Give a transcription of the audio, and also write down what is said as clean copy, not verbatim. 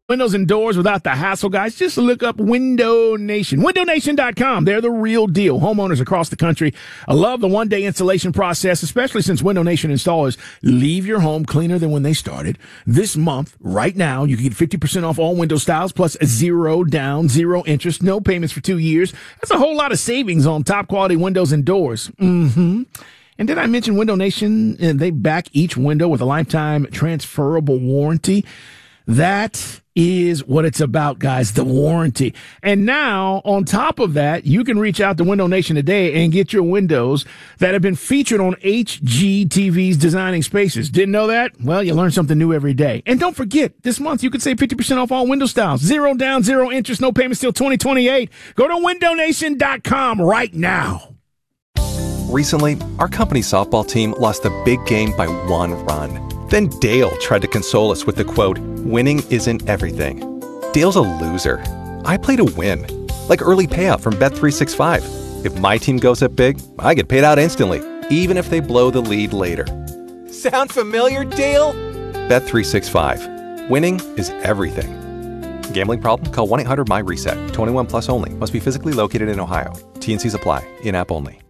Windows and doors without the hassle, guys. Just look up Window Nation. WindowNation.com. They're the real deal. Homeowners across the country love the one-day installation process, especially since Window Nation installers leave your home cleaner than when they started. This month, right now, you can get 50% off all window styles, plus 0 down, 0 interest, no payments for 2 years. That's a whole lot of savings on top-quality windows and doors. And did I mention Window Nation? They back each window with a lifetime transferable warranty. That is what it's about, guys, the warranty. And now, on top of that, you can reach out to Window Nation today and get your windows that have been featured on HGTV's Designing Spaces. Didn't know that? Well, you learn something new every day. And don't forget, this month you can save 50% off all window styles. 0 down, 0 interest, no payments till 2028. Go to WindowNation.com right now. Recently, our company softball team lost the big game by 1 run. Then Dale tried to console us with the quote, "Winning isn't everything." Dale's a loser. I play to win, like early payout from Bet365. If my team goes up big, I get paid out instantly, even if they blow the lead later. Sound familiar, Dale? Bet365. Winning is everything. Gambling problem? Call 1-800-MY-RESET. 21 plus only. Must be physically located in Ohio. T&Cs apply. In-app only.